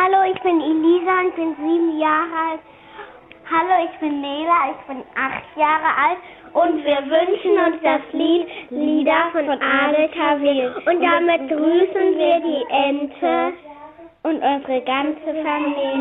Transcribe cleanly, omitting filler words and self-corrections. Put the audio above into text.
Hallo, ich bin Elisa und bin 7 Jahre alt. Hallo, ich bin Nela, ich bin 8 Jahre alt und wir wünschen uns das Lied Lieder von Adel Tawil. Und damit grüßen wir die Ente und unsere ganze Familie.